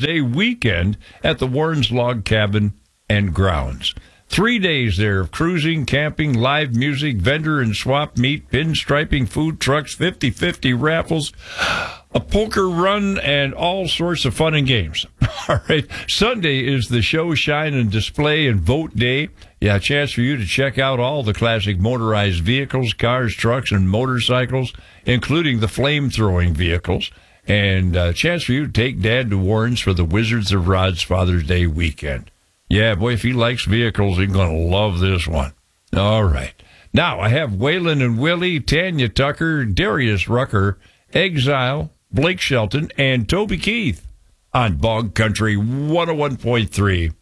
Day weekend at the Warren's Log Cabin and Grounds. 3 days there of cruising, camping, live music, vendor and swap meet, pinstriping, food trucks, 50-50 raffles, a poker run, and all sorts of fun and games. All right. Sunday is the show, shine, and display and vote day. Yeah, a chance for you to check out all the classic motorized vehicles, cars, trucks, and motorcycles, including the flame-throwing vehicles. And a chance for you to take Dad to Warren's for the Wizards of Rod's Father's Day weekend. Yeah, boy, if he likes vehicles, he's going to love this one. All right. Now, I have Waylon and Willie, Tanya Tucker, Darius Rucker, Exile, Blake Shelton, and Toby Keith on Bog Country 101.3